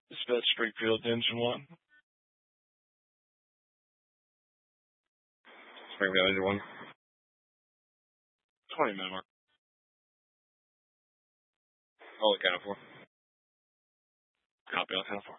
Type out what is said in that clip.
Dispatch Springfield Engine 1. Springfield Engine 1. 20-minute mark. All count of 4. Copy, I'll count 4.